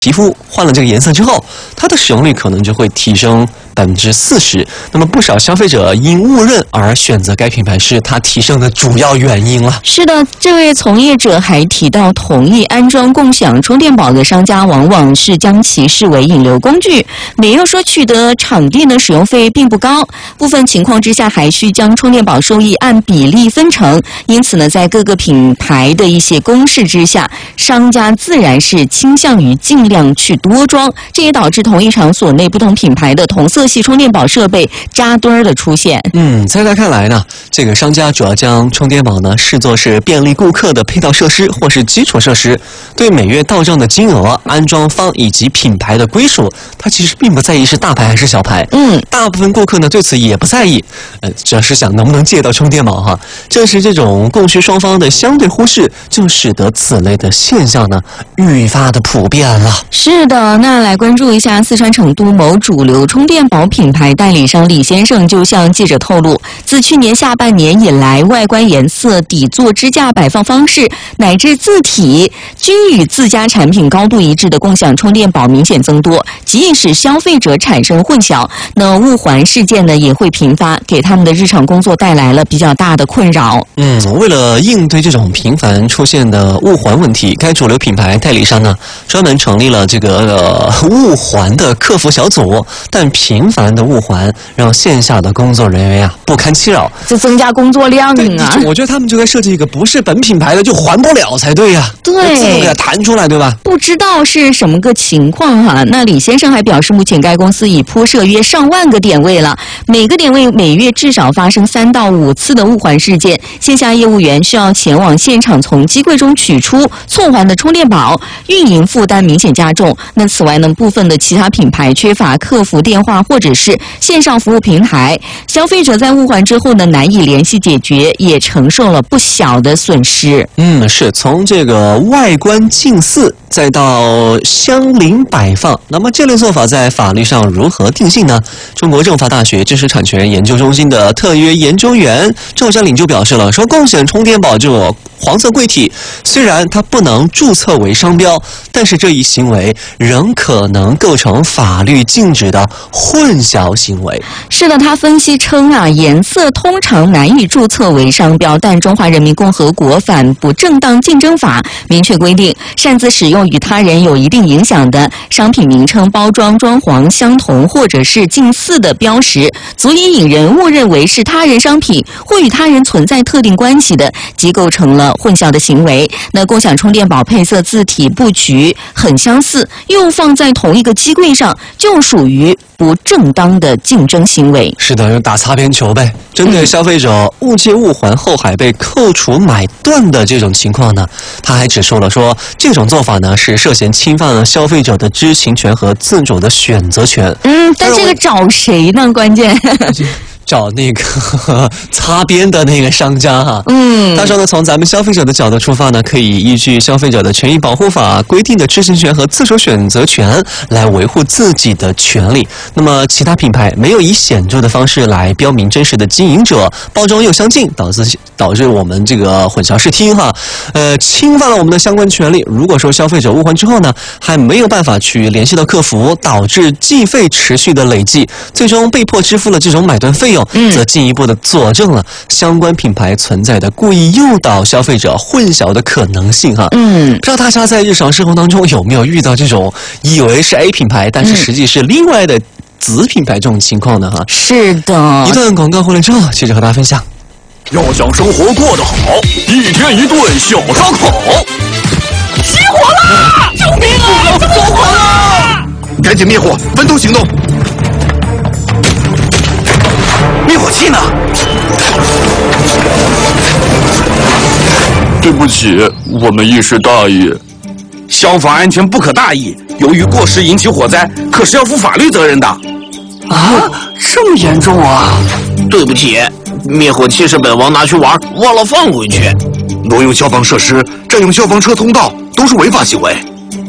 皮肤换了这个颜色之后，它的使用率可能就会提升40%。那么不少消费者因误认而选择该品牌是它提升的主要原因了。 是的，这位从业者还提到，同意安装共享充电宝的商家往往是将其视为引流工具，没有说取得场地的使用费并不高，部分情况之下还需将充电宝收益按比例分成。因此呢，在各个品牌的一些公示之下，商家自然是倾向于尽量去多装，这也导致同一场所内不同品牌的同色系充电宝设备扎堆儿的出现。 在他看来呢，这个商家主要将充电宝呢视作是便利顾客的配套设施或是基础设施，对每月到账的金额、安装方以及品牌的归属，他其实并不在意是大牌还是小牌。大部分顾客呢对此也不在意，只要是想能不能借到充电宝哈。正是这种供需双方的相对忽视，就使得此类的现象呢愈发的普遍了。 是的，那来关注一下四川成都某主流充电宝品牌代理商李先生就向记者透露，自去年下半年以来，外观颜色、底座支架摆放方式乃至字体均与自家产品高度一致的共享充电宝明显增多，即使消费者产生混淆，那误还事件呢也会频发，给他们的日常工作带来了比较大的困扰。 为了应对这种频繁出现的误还问题，该主流品牌代理商呢专门成立了这个误还的客服小组，但频繁的误还让线下的工作人员不堪其扰， 这增加工作量啊！ 我觉得他们就该设计一个不是本品牌的就还不了才对呀， 对， 自动给它弹出来，对吧？ 不知道是什么个情况哈。那李先生还表示，目前该公司已铺设约上万个点位了，每个点位每月至少发生3到5次的误还事件，线下业务员需要前往现场从机柜中取出错还的充电宝，运营负担明显加重。那此外呢，部分的其他品牌缺乏客服电话或者是线上服务平台，消费者在误还之后呢难以联系解决，也承受了不小的损失。 是从这个外观近似再到相邻摆放，那么这类做法在法律上如何定性呢？中国政法大学知识产权研究中心的特约研究员赵山岭就表示了，说共享充电宝这种黄色柜体虽然它不能注册为商标，但是这一行为仍可能构成法律禁止的混淆行为。 是的，他分析称颜色通常难以注册为商标，但中华人民共和国反不正当竞争法明确规定，擅自使用与他人有一定影响的商品名称、包装、装潢相同或者是近似的标识，足以引人误认为是他人商品或与他人存在特定关系的，即构成了混淆的行为。那共享充电宝配色、字体布局很相似，又放在同一个机柜上，就属于不正当的竞争行为。 是的，就打擦边球呗。针对消费者误借误还后还被扣除买断的这种情况呢，他还指出了说，这种做法呢是涉嫌侵犯了消费者的知情权和自主的选择权。 但这个找谁呢？关键找那个擦边的那个商家哈。他说呢，从咱们消费者的角度出发呢，可以依据消费者的权益保护法规定的知情权和自主选择权来维护自己的权利。那么其他品牌没有以显著的方式来标明真实的经营者，包装又相近，导致我们这个混淆视听哈，侵犯了我们的相关权利。如果说消费者误还之后呢，还没有办法去联系到客服，导致计费持续的累计，最终被迫支付了这种买断费用，则进一步的佐证了相关品牌存在的故意诱导消费者混淆的可能性哈。不知道大家在日常生活当中有没有遇到这种以为是 A 品牌，但是实际是另外的子品牌这种情况呢哈？ 是的。 一段广告回来之后，接着和大家分享。 要想生活过得好，一天一顿小烧烤。 起火了！救命啊！着火了！ 赶紧灭火，分头行动。灭火器呢？对不起，我们一时大意。 消防安全不可大意，由于过失引起火灾，可是要负法律责任的。 这么严重啊！ 对不起，灭火器是本王拿去玩，忘了放回去。 挪用消防设施、占用消防车通道都是违法行为。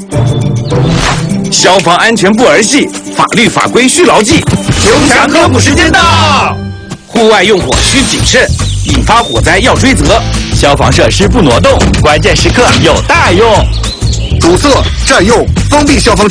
消防安全不儿戏，法律法规需牢记。穷强科普时间到，户外用火需谨慎，引发火灾要追责。消防设施不挪动，关键时刻有大用。 堵塞、占用、封闭消防